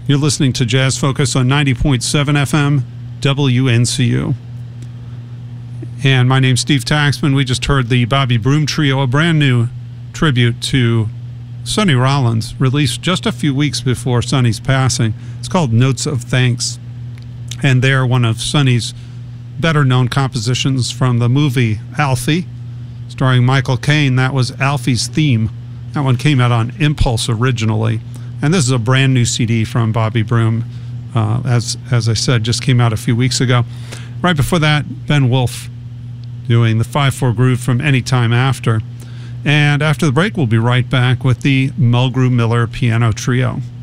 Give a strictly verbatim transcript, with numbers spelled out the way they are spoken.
You're listening to Jazz Focus on ninety point seven F M, W N C U. And my name's Steve Taxman. We just heard the Bobby Broom Trio, a brand new tribute to Sonny Rollins, released just a few weeks before Sonny's passing. It's called Notes of Thanks. And they're one of Sonny's better-known compositions from the movie Alfie, starring Michael Caine. That was Alfie's theme. That one came out on Impulse originally. And this is a brand new C D from Bobby Broom. Uh, as as I said, just came out a few weeks ago. Right before that, Ben Wolf doing the five four groove from Anytime After. And after the break, we'll be right back with the Mulgrew Miller Piano Trio.